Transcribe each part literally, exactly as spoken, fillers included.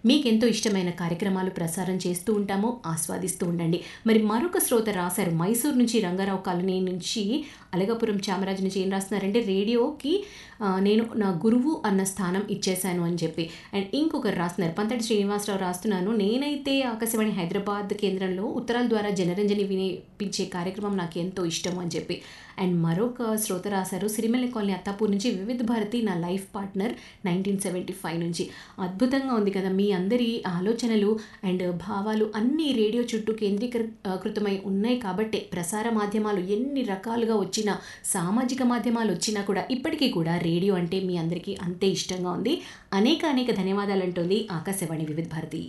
మీకెంతో ఇష్టమైన కార్యక్రమాలు ప్రసారం చేస్తూ ఉంటాము, ఆస్వాదిస్తూ ఉండండి. మరి మరొక శ్రోత రాశారు మైసూరు నుంచి, రంగారావు కాలనీ నుంచి, అలగాపురం చామరాజు నుంచి. ఏం రాస్తున్నారంటే రేడియోకి ఆ, నేను నా గురువు అన్న స్థానం ఇచ్చేశాను అని చెప్పి. అండ్ ఇంకొకరు రాస్తున్నారు, పంతటి శ్రీనివాసరావు రాస్తున్నాను, నేనైతే ఆకాశవాణి హైదరాబాద్ కేంద్రంలో ఉత్తరాల ద్వారా జనరంజని వినిపించే కార్యక్రమం నాకు ఎంతో ఇష్టము అని చెప్పి. అండ్ మరొక శ్రోత రాశారు సిరిమల్లె కాలనీ అత్తాపూర్ నుంచి, వివిధ భారతి నా life partner nineteen seventy five నుంచి. అద్భుతంగా ఉంది కదా మీ అందరి ఆలోచనలు అండ్ భావాలు అన్నీ రేడియో చుట్టూ కేంద్రీకృతమై ఉన్నాయి. కాబట్టి ప్రసార మాధ్యమాలు ఎన్ని రకాలుగా వచ్చినా, సామాజిక మాధ్యమాలు వచ్చినా కూడా ఇప్పటికీ కూడా రేడియో అంటే మీ అందరికీ అంతే ఇష్టంగా ఉంది. అనేక అనేక ధన్యవాదాలు అంటుంది ఆకాశవాణి వివిధ భారతి.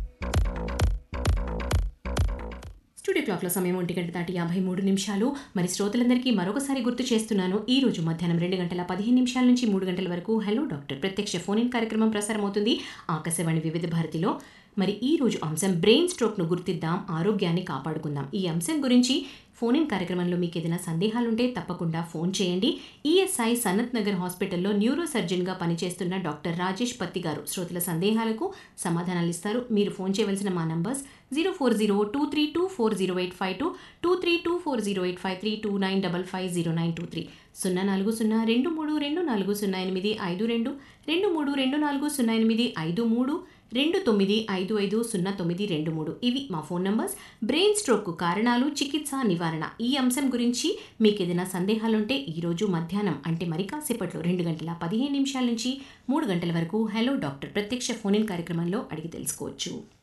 స్టూడియో క్లాక్లో సమయం ఒంటి గంట దాటి యాభై మూడు నిమిషాలు. మరి శ్రోతలందరికీ మరొకసారి గుర్తు చేస్తున్నాను, ఈ రోజు మధ్యాహ్నం రెండు గంటల పదిహేను నిమిషాల నుంచి మూడు గంటల వరకు హలో డాక్టర్ ప్రత్యక్ష ఫోన్ ఇన్ కార్యక్రమం ప్రసారం అవుతుంది ఆకాశవాణి వివిధ భారతిలో. మరి ఈ రోజు అంశం బ్రెయిన్ స్ట్రోక్ను గుర్తిద్దాం, ఆరోగ్యాన్ని కాపాడుకుందాం. ఈ అంశం గురించి ఫోన్ ఇన్ కార్యక్రమంలో మీకు ఏదైనా సందేహాలుంటే తప్పకుండా ఫోన్ చేయండి. ఈఎస్ఐ సనత్ నగర్ హాస్పిటల్లో న్యూరో సర్జన్గా పనిచేస్తున్న డాక్టర్ రాజేష్ పత్తి గారు శ్రోతల సందేహాలకు సమాధానాలు ఇస్తారు. మీరు ఫోన్ చేయవలసిన మా numbers zero four zero two three two four zero eight five two, two three two four zero eight five three, two nine double five zero nine two three, సున్నా నాలుగు సున్నా రెండు మూడు రెండు నాలుగు సున్నా ఎనిమిది ఐదు రెండు, రెండు మూడు రెండు నాలుగు సున్నా ఎనిమిది ఐదు మూడు, రెండు తొమ్మిది ఐదు ఐదు సున్నా తొమ్మిది రెండు మూడు. ఇవి మా ఫోన్ నంబర్స్. బ్రెయిన్ స్ట్రోక్కు కారణాలు, చికిత్స, నివారణ ఈ అంశం గురించి మీకు ఏదైనా సందేహాలుంటే ఈరోజు మధ్యాహ్నం అంటే మరి కాసేపట్లో రెండు గంటల పదిహేను నిమిషాల నుంచి మూడు గంటల వరకు హలో డాక్టర్ ప్రత్యక్ష ఫోన్ ఇన్ కార్యక్రమంలో అడిగి తెలుసుకోవచ్చు.